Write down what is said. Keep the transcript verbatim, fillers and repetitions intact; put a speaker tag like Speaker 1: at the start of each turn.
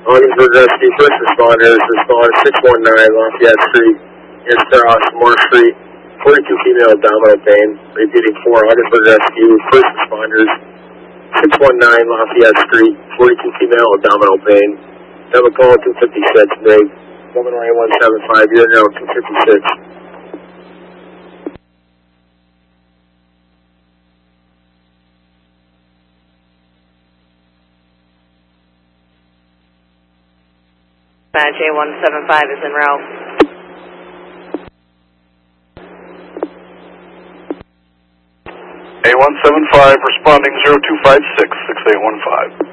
Speaker 1: Augsburg Rescue, first responders, respond six one nine Lafayette Street, East Moore Street, forty-two female abdominal pain. Repeating four, Augsburg Rescue, first responders, six one nine Lafayette Street, forty-two female abdominal pain. Have a call two fifty-six, Big. Illinois one seven five, you're now two fifty-six.
Speaker 2: J one seven five is en route.
Speaker 3: A one seven five responding zero two five six, six eight one five.